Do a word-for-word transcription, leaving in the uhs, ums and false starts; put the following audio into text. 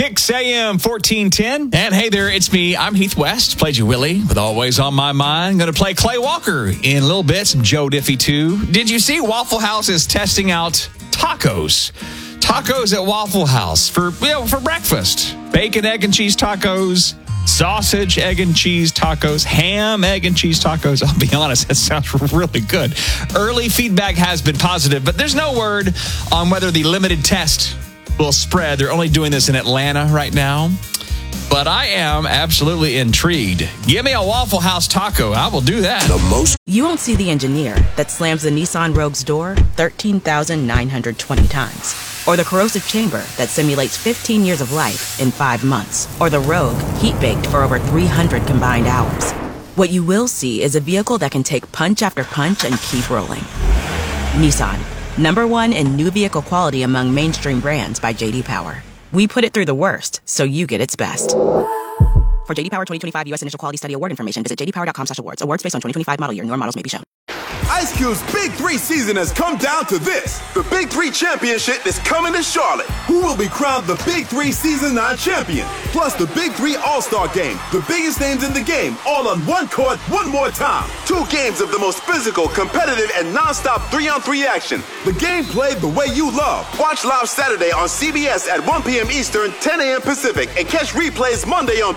Kicks A M fourteen ten. And hey there, it's me. I'm Heath West. Played you Willie with Always on My Mind. Going to play Clay Walker in a little bit. Some Joe Diffie too. Did you see Waffle House is testing out tacos? Tacos at Waffle House for, you know, for breakfast. Bacon, egg, and cheese tacos. Sausage, egg, and cheese tacos. Ham, egg, and cheese tacos. I'll be honest, that sounds really good. Early feedback has been positive, but there's no word on whether the limited test will spread. They're only doing this in Atlanta right now. But I am absolutely intrigued. Give me a Waffle House taco. I will do that. The most. You won't see the engineer that slams the Nissan Rogue's door thirteen thousand nine hundred twenty times. Or the corrosive chamber that simulates fifteen years of life in five months. Or the Rogue heat-baked for over three hundred combined hours. What you will see is a vehicle that can take punch after punch and keep rolling. Nissan. Number one in new vehicle quality among mainstream brands by J D Power. We put it through the worst, so you get its best. For J D Power twenty twenty-five U S Initial Quality Study Award information, visit j d power dot com slash awards. Awards based on twenty twenty-five model year. Newer models may be shown. Ice Cube's Big Three season has come down to this. The Big Three Championship is coming to Charlotte. Who will be crowned the Big Three Season nine champion? Plus the Big Three All-Star Game. The biggest names in the game, all on one court, one more time. Two games of the most physical, competitive, and non-stop three-on-three action. The game played the way you love. Watch live Saturday on C B S at one p.m. Eastern, ten a.m. Pacific, and catch replays Monday on